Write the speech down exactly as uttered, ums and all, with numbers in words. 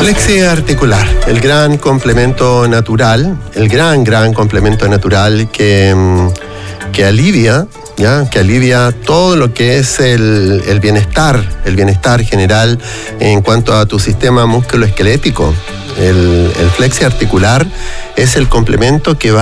Flexi articular, el gran complemento natural, el gran, gran complemento natural que, que alivia, ¿ya? Que alivia todo lo que es el, el bienestar, el bienestar general en cuanto a tu sistema musculoesquelético. El, el flexi articular es el complemento que va